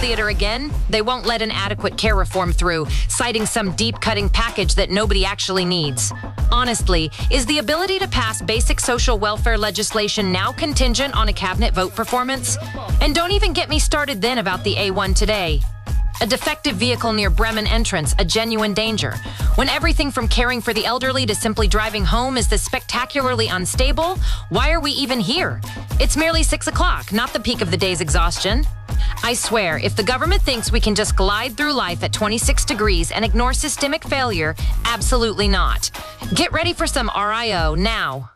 theater again, they won't let an adequate care reform through, citing some deep-cutting package that nobody actually needs. Honestly, is the ability to pass basic social welfare legislation now contingent on a cabinet vote performance? And don't even get me started then about the A1 today. A defective vehicle near Bremen entrance, a genuine danger. When everything from caring for the elderly to simply driving home is this spectacularly unstable, why are we even here? It's merely 6 o'clock, not the peak of the day's exhaustion. I swear, if the government thinks we can just glide through life at 26 degrees and ignore systemic failure, absolutely not. Get ready for some RIO now.